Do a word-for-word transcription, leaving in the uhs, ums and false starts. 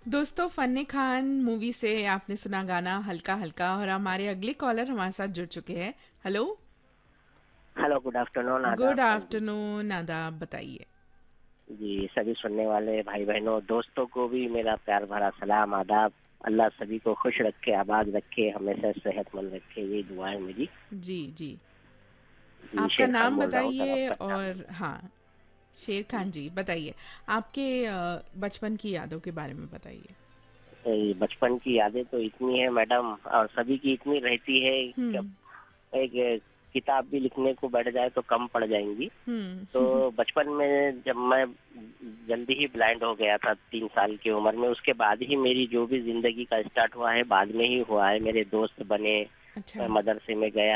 दोस्तों फन्नी खान मूवी से आपने सुना गाना हल्का हल्का और हमारे अगले कॉलर हमारे साथ जुड़ चुके हैं। Hello. Hello, good afternoon, good आदाब। हाँ जी। आफ्टरनून, आदाब, बताइए। जी, सभी सुनने वाले भाई बहनों दोस्तों को भी मेरा प्यार भरा सलाम, आदाब। अल्लाह सभी को खुश रखे, आबाद रखे, हमेशा सेहतमंद रखे, ये दुआ है मेरी। जी जी। जी, आपका शेर खान नाम बोल रहा हूँ सर, बताइए आपका नाम और हाँ, शेर जी। खान जी बताइए। आपके अ, बचपन की यादों के बारे में बताइए। ये बचपन की यादें तो इतनी है मैडम, और सभी की इतनी रहती है कि हम्म। अब एक किताब भी लिखने को बैठ जाए तो कम पड़ जाएंगी। तो हम्म। बचपन में जब मैं जल्दी ही ब्लाइंड हो गया था तीन साल की उम्र में, उसके बाद ही मेरी जो भी जिंदगी का स्टार्ट हुआ है बाद में ही हुआ है। मेरे दोस्त बने, अच्छा। मैं मदरसे में गया।